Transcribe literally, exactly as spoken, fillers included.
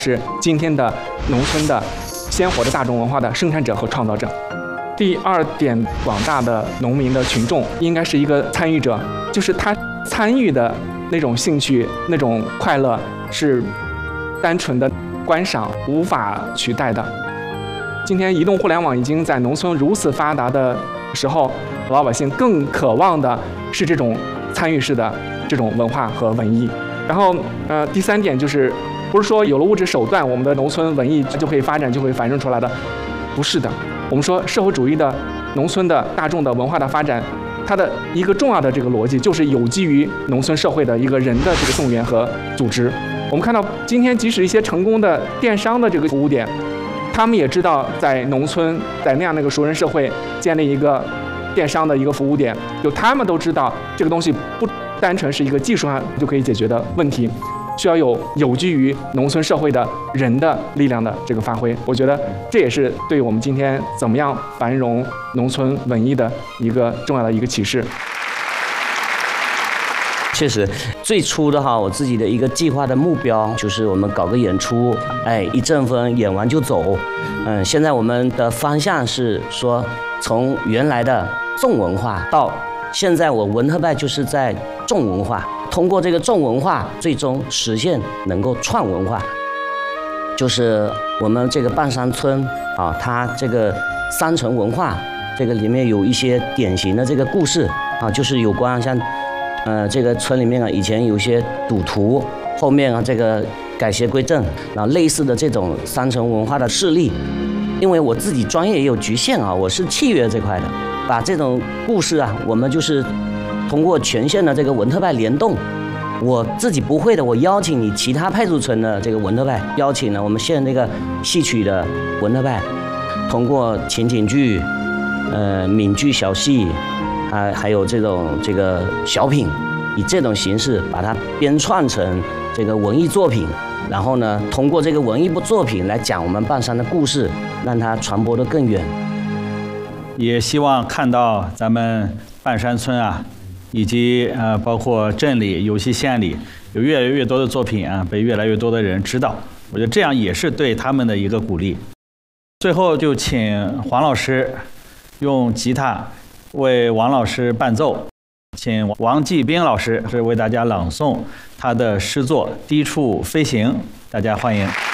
是今天的农村的鲜活的大众文化的生产者和创造者。第二点，广大的农民的群众应该是一个参与者，就是他参与的那种兴趣、那种快乐是单纯的观赏无法取代的。今天移动互联网已经在农村如此发达的时候，老百姓更渴望的是这种参与式的这种文化和文艺。然后，呃，第三点就是，不是说有了物质手段，我们的农村文艺就可以发展，就会繁盛出来的，不是的。我们说社会主义的农村的大众的文化的发展，它的一个重要的这个逻辑就是有基于农村社会的一个人的这个动员和组织。我们看到今天，即使一些成功的电商的这个服务点，他们也知道在农村，在那样的一个熟人社会建立一个电商的一个服务点，就他们都知道这个东西不单纯是一个技术上就可以解决的问题，需要有有基于农村社会的人的力量的这个发挥。我觉得这也是对我们今天怎么样繁荣农村文艺的一个重要的一个启示。 确实，最初的哈，我自己的一个计划的目标就是我们搞个演出，哎，一阵风演完就走。嗯，现在我们的方向是说，从原来的重文化到现在，我文特派就是在重文化，通过这个重文化，最终实现能够创文化。就是我们这个半山村啊，它这个山城文化，这个里面有一些典型的这个故事啊，就是有关像。呃，这个村里面啊，以前有一些赌徒，后面啊，这个改邪归正，然后类似的这种山城文化的事例。因为我自己专业也有局限啊，我是契约这块的，把这种故事啊，我们就是通过全县的这个文特派联动，我自己不会的，我邀请你其他派出村的这个文特派，邀请了我们县这个戏曲的文特派，通过情景剧、呃闽剧小戏。还还有这种这个小品，以这种形式把它编串成这个文艺作品，然后呢，通过这个文艺部作品来讲我们半山的故事，让它传播得更远。 也希望看到咱们半山村啊，以及呃包括镇里、尤其县里，有越来越多的作品啊，被越来越多的人知道。我觉得这样也是对他们的一个鼓励。最后就请黄老师用吉他为王老师伴奏，请王继兵老师是为大家朗诵他的诗作《低处飞行》，大家欢迎。